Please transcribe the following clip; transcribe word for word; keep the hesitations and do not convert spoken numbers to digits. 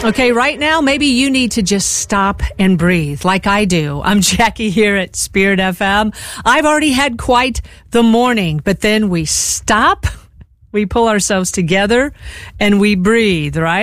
Okay, right now, maybe you need to just stop and breathe like I do. I'm Jackie here at Spirit F M. I've already had quite the morning, but then we stop, we pull ourselves together, and we breathe, right?